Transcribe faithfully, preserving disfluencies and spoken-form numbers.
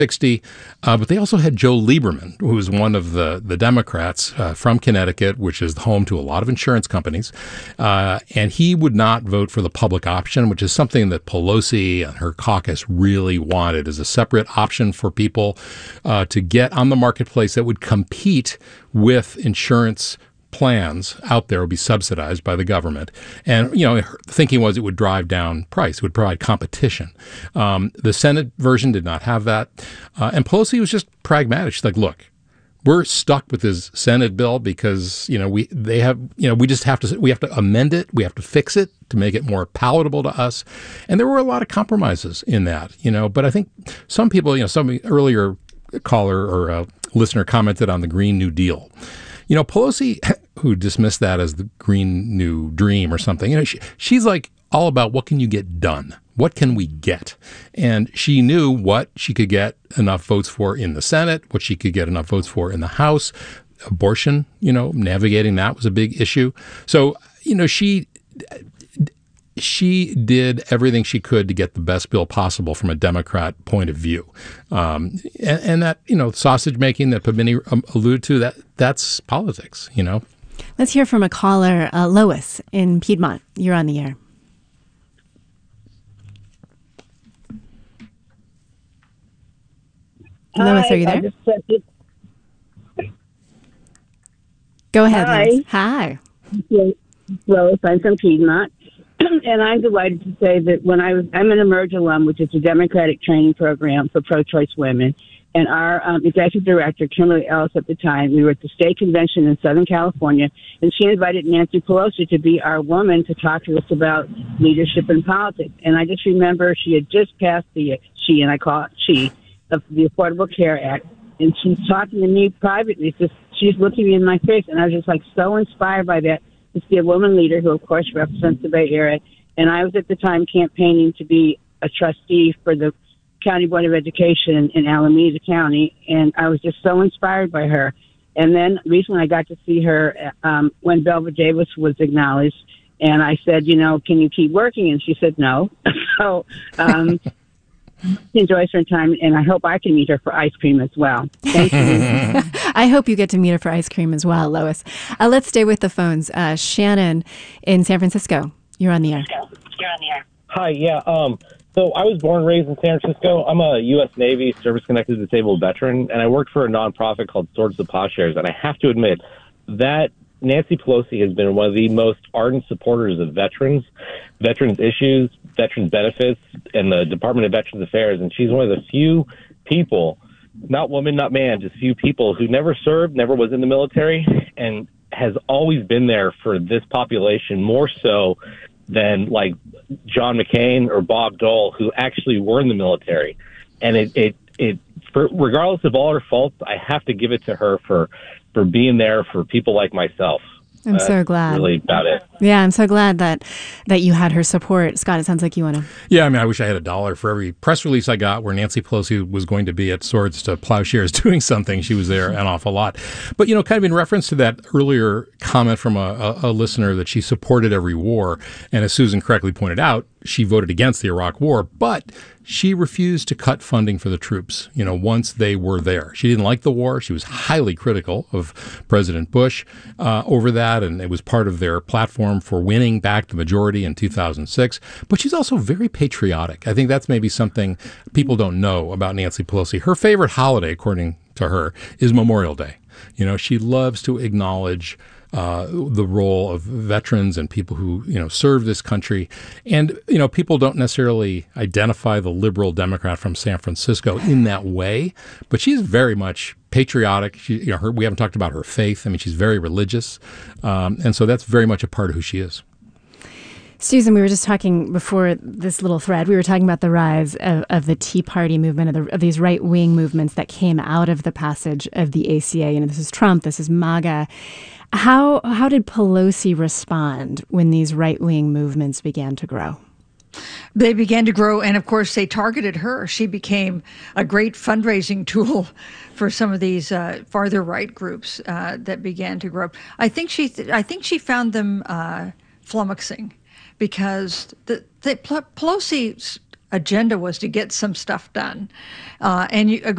sixty, uh, but they also had Joe Lieberman, who was one of the, the Democrats uh, from Connecticut, which is home to a lot of insurance companies. Uh, and he would not vote for the public option, which is something that Pelosi and her caucus really wanted, as a separate option for people uh, to get on the marketplace that would compete with insurance plans out there, would be subsidized by the government. And, you know, her thinking was it would drive down price, it would provide competition. Um, the Senate version did not have that. Uh, and Pelosi was just pragmatic. She's like, look, we're stuck with this Senate bill because, you know, we they have, you know, we just have to, we have to amend it. We have to fix it to make it more palatable to us. And there were a lot of compromises in that, you know, but I think some people, you know, some earlier caller or uh, listener commented on the Green New Deal. You know, Pelosi, who dismissed that as the Green New Dream or something, you know, she, she's like all about what can you get done? What can we get? And she knew what she could get enough votes for in the Senate, what she could get enough votes for in the House. Abortion, you know, navigating that was a big issue. So, you know, she she did everything she could to get the best bill possible from a Democrat point of view. Um, and, and that, you know, sausage making that Pabini alluded to, that that's politics, you know. Let's hear from a caller, uh, Lois in Piedmont. You're on the air. Hi, Lois, are you there? just, Go ahead, Hi. Lois. Hi. Lois, I'm from Piedmont. And I'm delighted to say that when I was, I'm an Emerge alum, which is a Democratic training program for pro-choice women. And our um, executive director, Kimberly Ellis, at the time, we were at the state convention in Southern California, and she invited Nancy Pelosi to be our woman to talk to us about leadership in politics. And I just remember she had just passed the, she, and I call it she, of the Affordable Care Act. And she's talking to me privately. Just, she's looking me in my face, and I was just like so inspired by that. To see a woman leader who, of course, represents the Bay Area. And I was at the time campaigning to be a trustee for the County Board of Education in Alameda County. And I was just so inspired by her. And then recently I got to see her um, when Belva Davis was acknowledged. And I said, you know, can you keep working? And she said no. so um, she enjoys her time, and I hope I can meet her for ice cream as well. Thank you. I hope you get to meet her for ice cream as well, Lois. Uh, let's stay with the phones. Uh, Shannon in San Francisco, you're on the air. You're on the air. Hi, yeah. Um, so I was born and raised in San Francisco. I'm a U S Navy service-connected disabled veteran, and I worked for a nonprofit called Swords to Plowshares. And I have to admit that Nancy Pelosi has been one of the most ardent supporters of veterans, veterans issues, veterans benefits, and the Department of Veterans Affairs. And she's one of the few people, not woman, not man, just few people who never served, never was in the military, and has always been there for this population more so than like John McCain or Bob Dole, who actually were in the military. And it, it, it for, regardless of all her faults, I have to give it to her for, for being there for people like myself. I'm That's so glad. Really about it. Yeah, I'm so glad that that you had her support. Scott, it sounds like you want to. Yeah, I mean, I wish I had a dollar for every press release I got where Nancy Pelosi was going to be at Swords to Plowshares doing something. She was there an awful lot. But, you know, kind of in reference to that earlier comment from a, a, a listener that she supported every war, and as Susan correctly pointed out, she voted against the Iraq War, but she refused to cut funding for the troops, you know, once they were there. She didn't like the war. She was highly critical of President Bush uh, over that, and it was part of their platform for winning back the majority in two thousand six. But she's also very patriotic. I think that's maybe something people don't know about Nancy Pelosi. Her favorite holiday, according to her, is Memorial Day. You know, she loves to acknowledge Uh, the role of veterans and people who, you know, serve this country. And, you know, people don't necessarily identify the liberal Democrat from San Francisco in that way, but she's very much patriotic. She, you know, her, we haven't talked about her faith. I mean, she's very religious. Um, and so that's very much a part of who she is. Susan, we were just talking before this little thread, we were talking about the rise of, of the Tea Party movement, of, the, of these right-wing movements that came out of the passage of the A C A. You know, this is Trump, this is MAGA. How how did Pelosi respond when these right-wing movements began to grow? They began to grow, and of course, they targeted her. She became a great fundraising tool for some of these uh, farther right groups uh, that began to grow. I think she th- I think she found them uh, flummoxing because the, the Pelosi agenda was to get some stuff done. Uh, and you agree